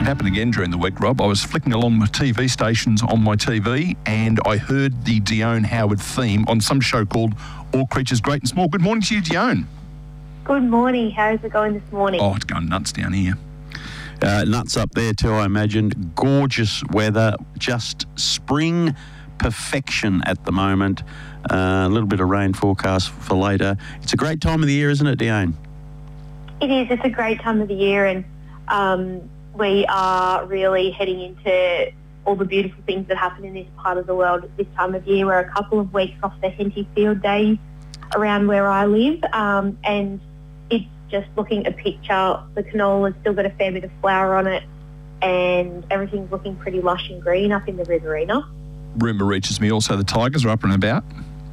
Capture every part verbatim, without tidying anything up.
It happened again during the week, Rob. I was flicking along my T V stations on my T V and I heard the Dione Howard theme on some show called All Creatures Great and Small. Good morning to you, Dione. Good morning. How's it going this morning? Oh, it's going nuts down here. Uh, nuts up there too, I imagine. Gorgeous weather, just spring perfection at the moment. Uh, a little bit of rain forecast for later. It's a great time of the year, isn't it, Dione? It is. It's a great time of the year, and um, we are really heading into all the beautiful things that happen in this part of the world at this time of year. We're a couple of weeks off the Henty Field Days around where I live, um, and it's just looking a picture. The canola's still got a fair bit of flower on it, and everything's looking pretty lush and green up in the Riverina. Rumour reaches me also the Tigers are up and about.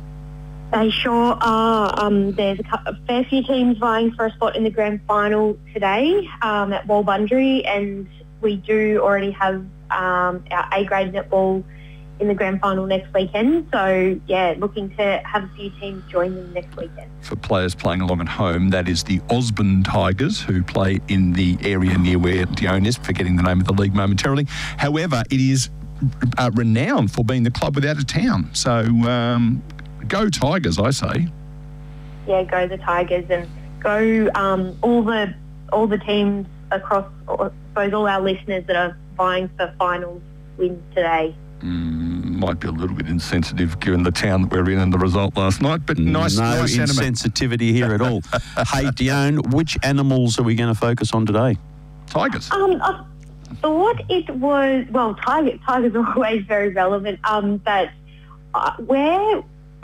They sure are. Um, there's a, couple, a fair few teams vying for a spot in the grand final today um, at Walbundry, and we do already have um, our A-grade netball in the grand final next weekend. So, yeah, looking to have a few teams join them next weekend. For players playing along at home, that is the Osborne Tigers, who play in the area near where Dione is, forgetting the name of the league momentarily. However, it is uh, renowned for being the club without a town. So, um, go Tigers, I say. Yeah, go the Tigers, and go um, all the all the teams across, I suppose all our listeners that are vying for finals wins today. Mm, might be a little bit insensitive given the town that we're in and the result last night, but nice, no nice insensitivity here at all. Hey, Dione, which animals are we going to focus on today? Tigers. Um, I thought it was, well, tigers, tigers are always very relevant, um, but uh, where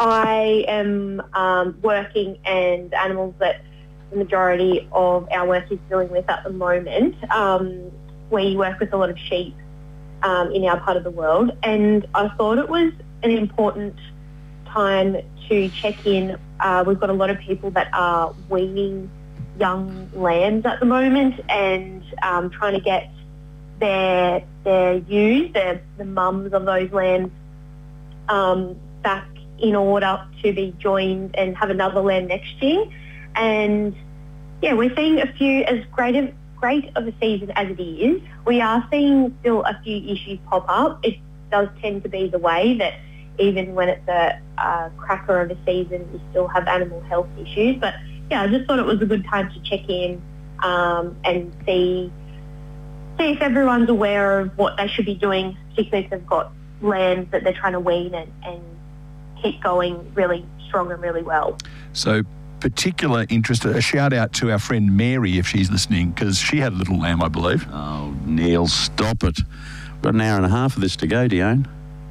I am um, working and animals that the majority of our work is dealing with at the moment, um, we work with a lot of sheep um, in our part of the world, and I thought it was an important time to check in. Uh, we've got a lot of people that are weaning young lambs at the moment and um, trying to get their their ewes, their, the mums of those lambs, um, back in order to be joined and have another lamb next year. And yeah, we're seeing a few, as great of, great of a season as it is, we are seeing still a few issues pop up. It does tend to be the way that even when it's a, a cracker of a season, we still have animal health issues. But yeah, I just thought it was a good time to check in um, and see see if everyone's aware of what they should be doing, particularly if they've got lambs that they're trying to wean and, and keep going really strong and really well. So particular interest, a shout out to our friend Mary if she's listening, because she had a little lamb, I believe. Oh, Neil, stop it. We've got an hour and a half of this to go, Dione.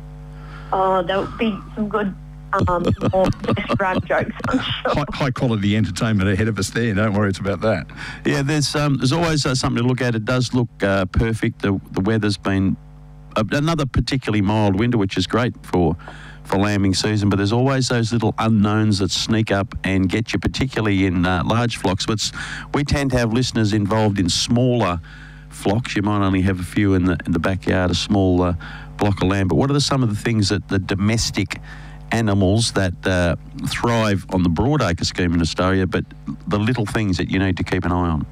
Oh, that would be some good um, more restaurant jokes, I'm sure. High, high quality entertainment ahead of us there. Don't worry, it's about that. Yeah, there's um, there's always uh, something to look at. It does look uh, perfect. The, the weather's been uh, another particularly mild winter, which is great for for lambing season, but there's always those little unknowns that sneak up and get you, particularly in uh, large flocks. But we tend to have listeners involved in smaller flocks. You might only have a few in the in the backyard, a small uh, block of lamb. But what are the, some of the things that the domestic animals that uh, thrive on the broadacre scheme in Australia, but the little things that you need to keep an eye on?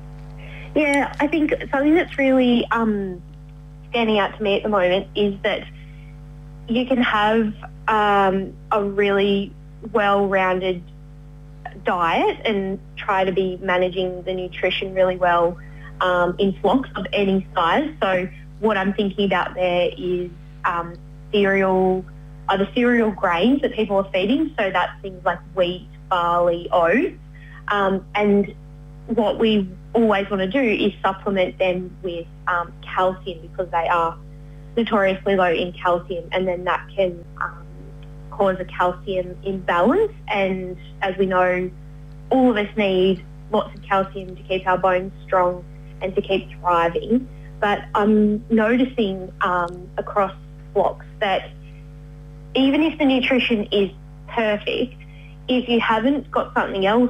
Yeah, I think something that's really um, standing out to me at the moment is that you can have um, a really well-rounded diet and try to be managing the nutrition really well um, in flocks of any size. So what I'm thinking about there is um, cereal, other cereal grains that people are feeding. So that's things like wheat, barley, oats. Um, and what we always want to do is supplement them with um, calcium, because they are notoriously low in calcium, and then that can um, cause a calcium imbalance. And as we know, all of us need lots of calcium to keep our bones strong and to keep thriving. But I'm noticing um, across flocks that even if the nutrition is perfect, if you haven't got something else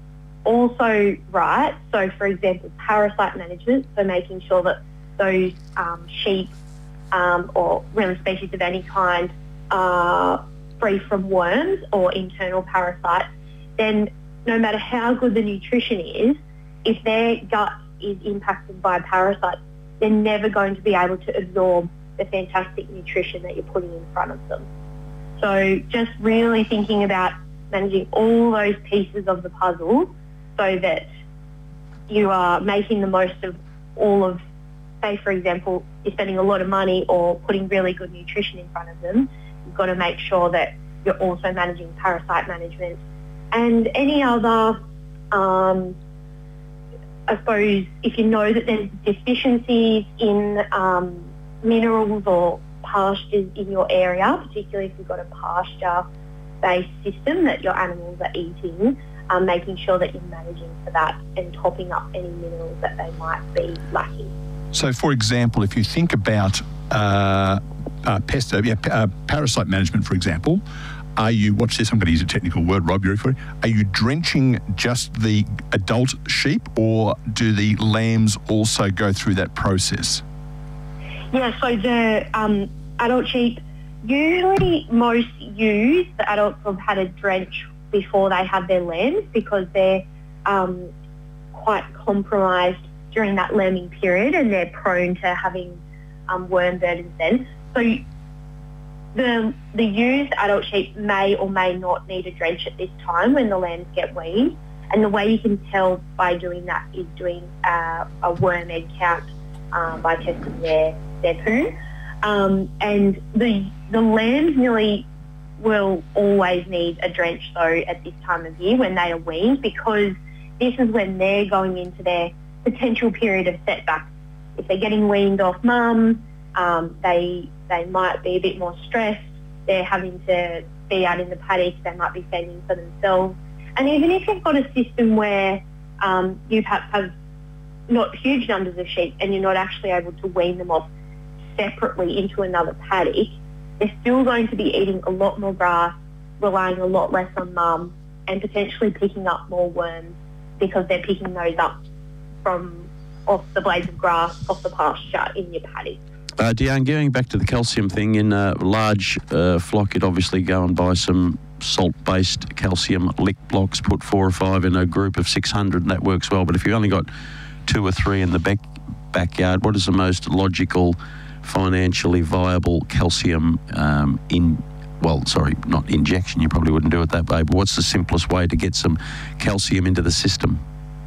also right, so for example, parasite management, so making sure that those um, sheep um, or really species of any kind are free from worms or internal parasites, then no matter how good the nutrition is, if their gut is impacted by parasites, they're never going to be able to absorb the fantastic nutrition that you're putting in front of them. So just really thinking about managing all those pieces of the puzzle so that you are making the most of all of, say, for example, you're spending a lot of money or putting really good nutrition in front of them. You've got to make sure that you're also managing parasite management and any other, um, I suppose, if you know that there's deficiencies in um, minerals or pastures in your area, particularly if you've got a pasture-based system that your animals are eating, um, making sure that you're managing for that and topping up any minerals that they might be lacking. So, for example, if you think about uh, uh, pest, uh, yeah, uh, parasite management, for example, are you, watch this, I'm going to use a technical word, Rob, you're ready for it? Are you drenching just the adult sheep, or do the lambs also go through that process? Yeah, so the um, adult sheep, usually most ewes, the adults have had a drench before they have their lambs because they're um, quite compromised during that lambing period and they're prone to having um, worm burdens then. So the the ewes, the adult sheep, may or may not need a drench at this time when the lambs get weaned. And the way you can tell by doing that is doing uh, a worm egg count um, by testing their, their poo. Um, and the the lambs nearly will always need a drench though at this time of year when they are weaned, because this is when they're going into their potential period of setback. If they're getting weaned off mum, um, they they might be a bit more stressed. They're having to be out in the paddock. They might be fending for themselves. And even if you've got a system where um, you perhaps have not huge numbers of sheep and you're not actually able to wean them off separately into another paddock, they're still going to be eating a lot more grass, relying a lot less on mum, and potentially picking up more worms because they're picking those up from off the blades of grass, off the pasture in your paddock. Uh, Deanne, going back to the calcium thing, in a large uh, flock, you'd obviously go and buy some salt-based calcium lick blocks, put four or five in a group of six hundred, and that works well. But if you've only got two or three in the back, backyard, what is the most logical, financially viable calcium um, in, well, sorry, not injection, you probably wouldn't do it that way, but what's the simplest way to get some calcium into the system?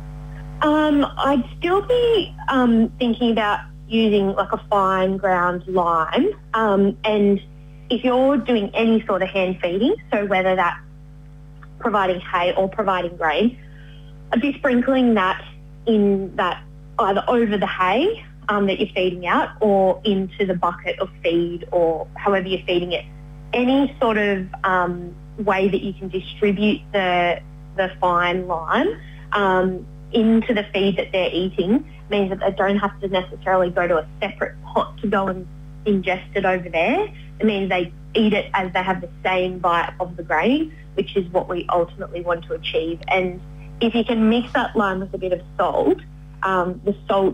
Um, I'd still be um, thinking about using like a fine ground lime, um, and if you're doing any sort of hand feeding, so whether that's providing hay or providing grain, I'd be sprinkling that in that either over the hay um, that you're feeding out or into the bucket of feed or however you're feeding it. Any sort of um, way that you can distribute the the fine lime um, into the feed that they're eating means that they don't have to necessarily go to a separate pot to go and ingest it over there. It means they eat it as they have the same bite of the grain, which is what we ultimately want to achieve. And if you can mix that lime with a bit of salt, um, the salt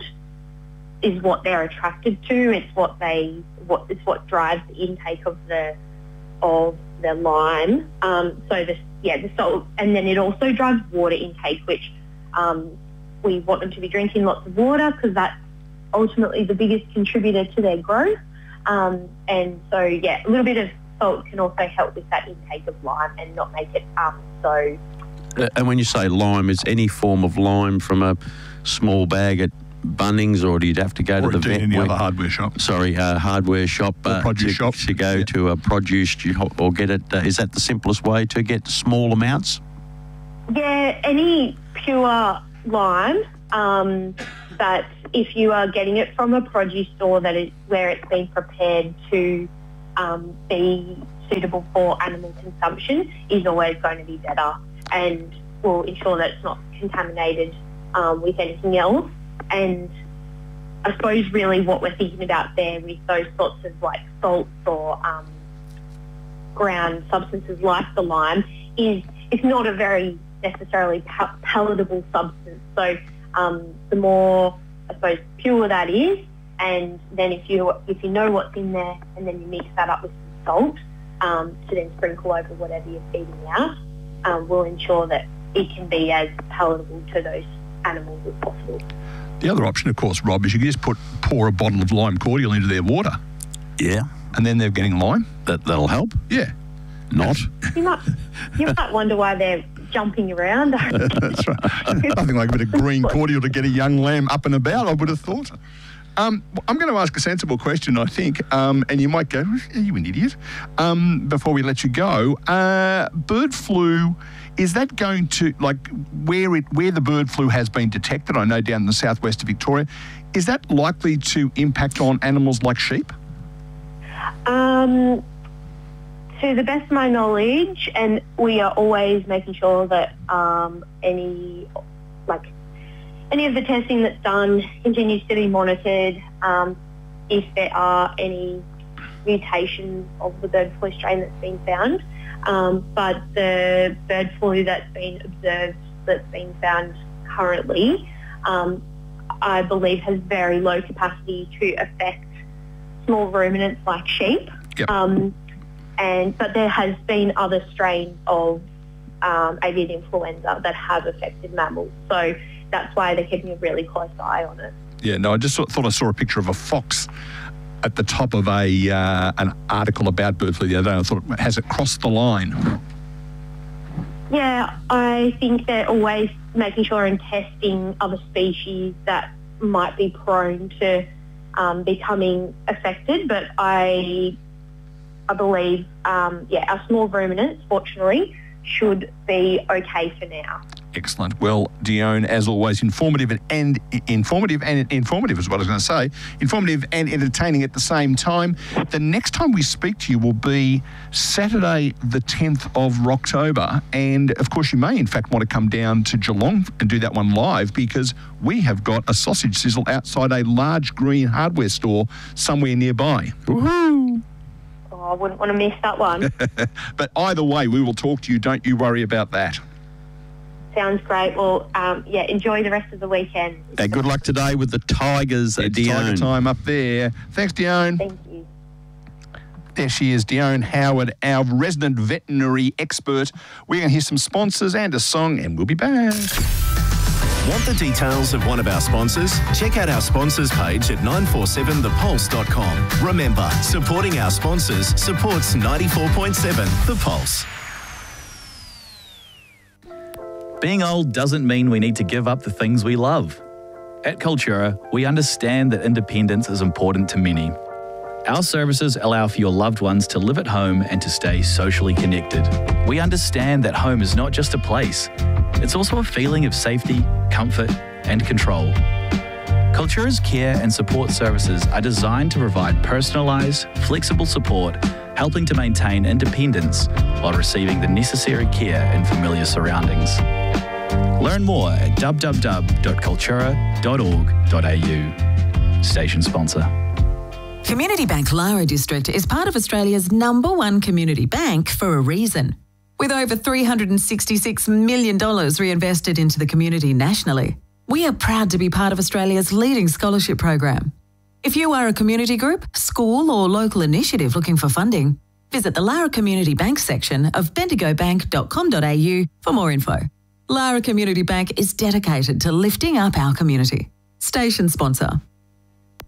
is what they're attracted to. It's what they what it's what drives the intake of the of the lime. Um, so the yeah the salt, and then it also drives water intake, which um, we want them to be drinking lots of water because that's ultimately the biggest contributor to their growth. Um, and so, yeah, a little bit of salt can also help with that intake of lime and not make it um, so... Uh, and when you say lime, is any form of lime from a small bag at Bunnings, or do you have to go or to the vet? Or any other hardware shop. Sorry, uh, hardware shop. Or uh, produce to, shop. To go yeah. to a produce shop or get it. Uh, is that the simplest way to get small amounts? Yeah, any pure lime, um, but if you are getting it from a produce store that is where it's been prepared to um, be suitable for animal consumption, is always going to be better and will ensure that it's not contaminated um, with anything else. And I suppose really what we're thinking about there with those sorts of like salts or um, ground substances like the lime is it's not a very necessarily pa- palatable substance. So um, the more, I suppose, pure that is, and then if you if you know what's in there and then you mix that up with some salt um, to then sprinkle over whatever you're feeding out, um, will ensure that it can be as palatable to those animals as possible. The other option, of course, Rob, is you can just put pour a bottle of lime cordial into their water, Yeah, and then they're getting lime. that, that'll help. Yeah. Not. You might, you might wonder why they're jumping around. That's right. Nothing like a bit of green cordial to get a young lamb up and about, I would have thought. Um, I'm going to ask a sensible question, I think, um, and you might go, are you an idiot? Um, before we let you go, uh, bird flu, is that going to, like, where it where the bird flu has been detected, I know down in the southwest of Victoria, is that likely to impact on animals like sheep? Um, to the best of my knowledge, and we are always making sure that um, any, like, any of the testing that's done continues to be monitored. Um, if there are any mutations of the bird flu strain that's been found. Um, but the bird flu that's been observed, that's been found currently, um, I believe has very low capacity to affect small ruminants like sheep. Yep. Um, and but there has been other strains of um, avian influenza that have affected mammals. So that's why they're keeping a really close eye on it. Yeah, no, I just thought, thought I saw a picture of a fox at the top of a uh, an article about bird flu the other day. I thought, has it crossed the line? Yeah, I think they're always making sure and testing other species that might be prone to um, becoming affected. But I, I believe, um, yeah, our small ruminants, fortunately, should be okay for now. Excellent. Well, Dione, as always, informative and, and informative and informative is what I was going to say. Informative and entertaining at the same time. The next time we speak to you will be Saturday, the tenth of October, and of course, you may in fact want to come down to Geelong and do that one live because we have got a sausage sizzle outside a large green hardware store somewhere nearby. Woohoo! Oh, I wouldn't want to miss that one. But either way, we will talk to you. Don't you worry about that. Sounds great. Well, um, yeah, enjoy the rest of the weekend. Uh, good luck today with the Tigers, uh, It's Tiger Dione. time up there. Thanks, Dione. Thank you. There she is, Dione Howard, our resident veterinary expert. We're going to hear some sponsors and a song, and we'll be back. Want the details of one of our sponsors? Check out our sponsors page at nine four seven the pulse dot com. Remember, supporting our sponsors supports ninety-four point seven The Pulse. Being old doesn't mean we need to give up the things we love. At Cultura, we understand that independence is important to many. Our services allow for your loved ones to live at home and to stay socially connected. We understand that home is not just a place, it's also a feeling of safety, comfort, and control. Cultura's care and support services are designed to provide personalised, flexible support, helping to maintain independence while receiving the necessary care in familiar surroundings. Learn more at w w w dot cultura dot org dot a u. Station sponsor. Community Bank Lara District is part of Australia's number one community bank for a reason. With over three hundred sixty-six million dollars reinvested into the community nationally, we are proud to be part of Australia's leading scholarship program. If you are a community group, school or local initiative looking for funding, visit the Lara Community Bank section of bendigo bank dot com dot a u for more info. Lara Community Bank is dedicated to lifting up our community. Station sponsor.